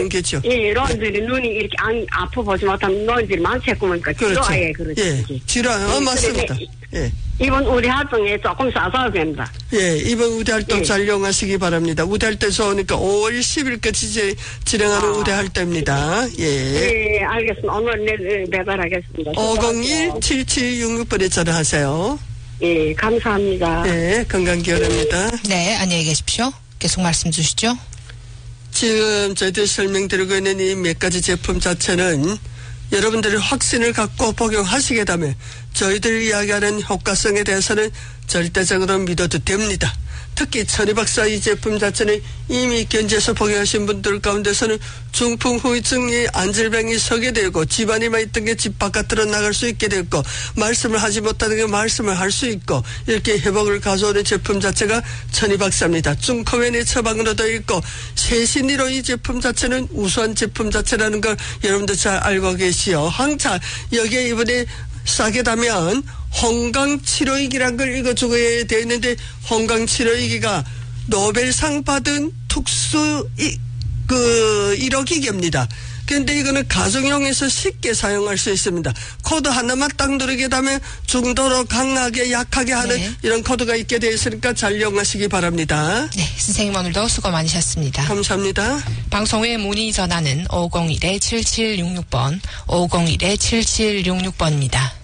하는 게죠. 예, 노인들이 눈이 이렇게 아파 보지 못하면 노인들이 많겠고 보니까 그렇죠. 지루하게 그러지. 예, 지루하, 맞습니다. 예. 이번 우리 활동에 조금 싸서야 됩니다. 예, 이번 우대 활동 예. 잘 이용하시기 바랍니다. 우대 활동에서 오니까 5월 10일까지 진행하는 우대 활동입니다. 예. 예, 알겠습니다. 오늘 내일 배달하겠습니다. 501-7766번에 전화하세요. 예, 감사합니다. 예, 건강기원합니다. 네, 안녕히 계십시오. 계속 말씀 주시죠. 지금 저희들이 설명드리고 있는 이 몇 가지 제품 자체는 여러분들이 확신을 갖고 복용하시게 되면 저희들이 이야기하는 효과성에 대해서는 절대적으로 믿어도 됩니다. 특히 천희박사 이 제품 자체는 이미 견지에서 복용하신 분들 가운데서는 중풍 후유증이 안질병이 서게 되고 집안에만 있던 게 집 바깥으로 나갈 수 있게 됐고 말씀을 하지 못하는 게 말씀을 할 수 있고 이렇게 회복을 가져오는 제품 자체가 천희박사입니다. 중코벤의 처방으로 되어 있고 세신이로 이 제품 자체는 우수한 제품 자체라는 걸 여러분들 잘 알고 계시오. 항상 여기에 이번에 싸게 다면 홍강치료익이라는 걸 읽어주고 되어 있는데 홍강치료익이가 노벨상 받은 특수 일호기계입니다. 그런데 이거는 가정용에서 쉽게 사용할 수 있습니다. 코드 하나만 딱 누르게 되면 중도로 강하게 약하게 하는 네. 이런 코드가 있게 되어 있으니까 잘 이용하시기 바랍니다. 네, 선생님 오늘도 수고 많으셨습니다. 감사합니다. 방송 후에 문의 전화는 501-7766번, 501-7766번입니다.